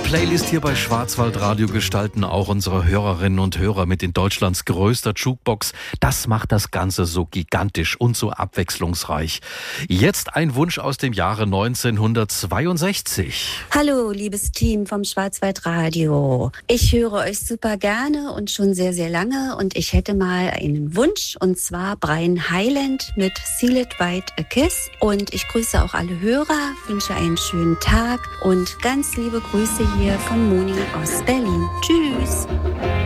Playlist hier bei Schwarzwaldradio gestalten auch unsere Hörerinnen und Hörer mit in Deutschlands größter Jukebox. Das macht das Ganze so gigantisch und so abwechslungsreich. Jetzt ein Wunsch aus dem Jahre 1962. Hallo, liebes Team vom Schwarzwaldradio. Ich höre euch super gerne und schon sehr, sehr lange. Und ich hätte mal einen Wunsch, und zwar Brian Hyland mit Seal It White a Kiss. Und ich grüße auch alle Hörer, wünsche einen schönen Tag und ganz liebe Grüße hier von Moni aus Berlin. Tschüss.